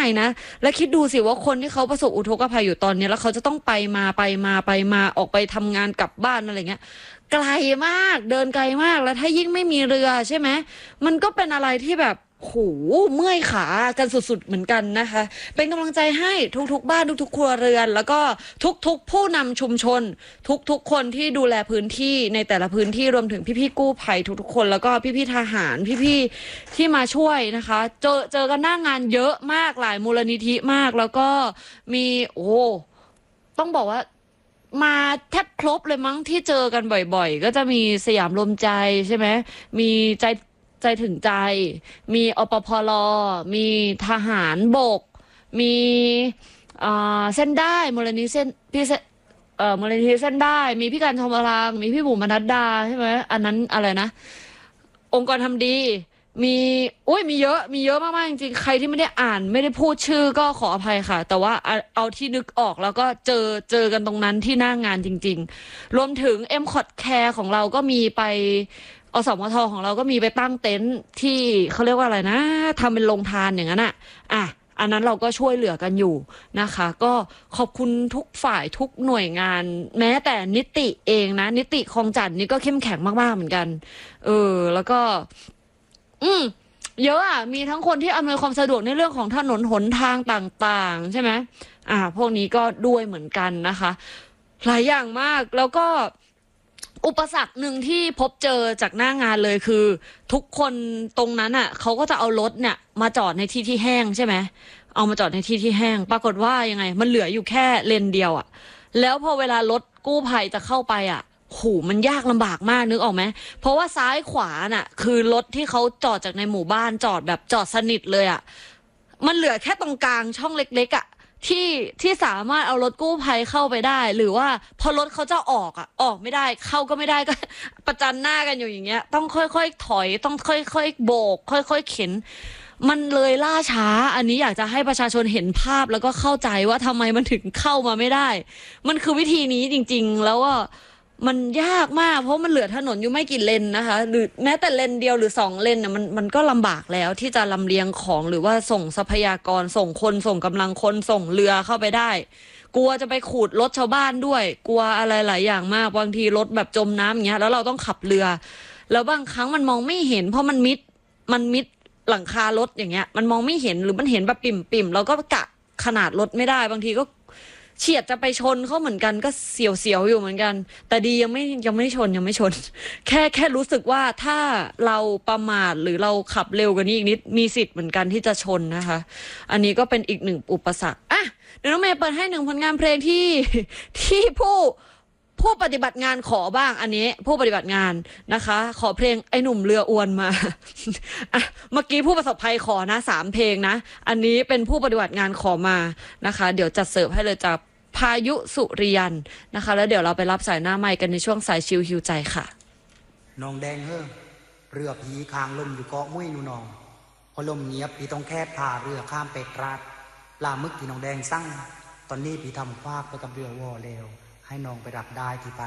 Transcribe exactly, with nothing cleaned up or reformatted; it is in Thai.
ายนะและคิดดูสิว่าคนที่เขาประสบอุทกภัยอยู่ตอนนี้แล้วเขาจะต้องไปมาไปมาไปมาออกไปทำงานกลับบ้านอะไรเงี้ยไกลมากเดินไกลมากแล้วถ้ายิ่งไม่มีเรือใช่ไหมมันก็เป็นอะไรที่แบบโหเมื่อยขากันสุดๆเหมือนกันนะคะเป็นกำลังใจให้ทุกๆบ้านทุกๆครัวเรือนแล้วก็ทุกๆผู้นำชุมชนทุกๆคนที่ดูแลพื้นที่ในแต่ละพื้นที่รวมถึงพี่ๆกู้ภัยทุกๆคนแล้วก็พี่ๆทหารพี่ๆที่มาช่วยนะคะเจอเจอกันหน้างานเยอะมากหลายมูลนิธิมากแล้วก็มีโอ้ต้องบอกว่ามาแทบครบเลยมั้งที่เจอกันบ่อยๆก็จะมีสยามรวมใจใช่ไหมมีใจใจถึงใจมีอปพลมีทหารบกมีเส้นได้มูลนิธิเส้นพี่เอ่อมูลนิธิเส้นได้มีพี่การทมรังมีพี่บุ๋มมนัดดาใช่ไหมอันนั้นอะไรนะองค์กรทำดีมีอุ้ยมีเยอะมีเยอะมากๆจริงๆใครที่ไม่ได้อ่านไม่ได้พูดชื่อก็ขออภัยค่ะแต่ว่าเอาเอาที่นึกออกแล้วก็เจอเจอกันตรงนั้นที่หน้างานจริงๆรวมถึง เอ็ม คอท Care ของเราก็มีไปอสมทของเราก็มีไปตั้งเต็นท์ที่เขาเรียกว่าอะไรนะทำเป็นโรงทานอย่างนั้นอ่ะอ่ะอันนั้นเราก็ช่วยเหลือกันอยู่นะคะก็ขอบคุณทุกฝ่ายทุกหน่วยงานแม้แต่นิติเองนะนิติคลองจันทน์นี่ก็เข้มแข็งมากๆเหมือนกันเออแล้วก็อืมเยอะอ่ะมีทั้งคนที่อำนวยความสะดวกในเรื่องของถนนหนทางต่างๆใช่ไหมอ่าพวกนี้ก็ด้วยเหมือนกันนะคะหลายอย่างมากแล้วก็อุปสรรคหนึ่งที่พบเจอจากหน้างานเลยคือทุกคนตรงนั้นอ่ะเขาก็จะเอารถเนี่ยมาจอดในที่ที่แห้งใช่ไหมเอามาจอดในที่ที่แห้งปรากฏว่ายังไงมันเหลืออยู่แค่เลนเดียวอ่ะแล้วพอเวลารถกู้ภัยจะเข้าไปอ่ะโหมันยากลำบากมากนึกออกไหมเพราะว่าซ้ายขวาน่ะคือรถที่เขาจอดจากในหมู่บ้านจอดแบบจอดสนิทเลยอ่ะมันเหลือแค่ตรงกลางช่องเล็กๆอ่ะที่ที่สามารถเอารถกู้ภัยเข้าไปได้หรือว่าพอรถเขาจะออกอ่ะออกไม่ได้เข้าก็ไม่ได้ก็ ประจันหน้ากันอยู่อย่างเงี้ยต้องค่อยๆถอยต้องค่อยๆโบกค่อยๆเข็นมันเลยล่าช้าอันนี้อยากจะให้ประชาชนเห็นภาพแล้วก็เข้าใจว่าทำไมมันถึงเข้ามาไม่ได้มันคือวิธีนี้จริงๆแล้วว่ามันยากมากเพราะมันเหลือถนนอยู่ไม่กี่เลนนะคะหรือแม้แต่เลนเดียวหรือสองเลนน่ะมันมันก็ลำบากแล้วที่จะลำเลียงของหรือว่าส่งทรัพยากรส่งคนส่งกำลังคนส่งเรือเข้าไปได้กลัวจะไปขูดรถชาวบ้านด้วยกลัวอะไรหลายอย่างมากบางทีรถแบบจมน้ำอย่างเงี้ยแล้วเราต้องขับเรือแล้วบางครั้งมันมองไม่เห็นเพราะมันมิดมันมิดหลังคารถอย่างเงี้ยมันมองไม่เห็นหรือมันเห็นแบบปิ่มๆเราก็กะขนาดรถไม่ได้บางทีก็เฉียดจะไปชนเขาเหมือนกันก็เสียวๆอยู่เหมือนกันแต่ดียังไม่ยังไม่ชนยังไม่ชนแค่แค่รู้สึกว่าถ้าเราประมาทหรือเราขับเร็วกว่านี้อีกนิดมีสิทธิ์เหมือนกันที่จะชนนะคะอันนี้ก็เป็นอีกหนึ่งอุปสรรคอ่ะเดี๋ยวน้องเมย์เปิดให้หนึ่งผลงานเพลงที่ที่ผู้ผู้ปฏิบัติงานขอบ้างอันนี้ผู้ปฏิบัติงานนะคะขอเพลงไอ้หนุ่มเรืออวนมาอ่ะเมื่อกี้ผู้ประสบภัยขอนะสามเพลงนะอันนี้เป็นผู้ปฏิบัติงานขอมานะคะเดี๋ยวจัดเสิร์ฟให้เลยจากพายุสุริยันนะคะแล้วเดี๋ยวเราไปรับสายหน้าไมค์กันในช่วงสายชิลฮิวใจค่ะน้องแดงเฮ้อเรือผีคางลมอยู่เกาะมุ้ยนูนองพอลมเงียบพี่ต้องแคบพาเรือข้ามไปตราดปลาหมึกที่น้องแดงสั่งตอนนี้พี่ทำฟากไปกับเรือวอแล้วให้น้องไปรับได้ที่ปา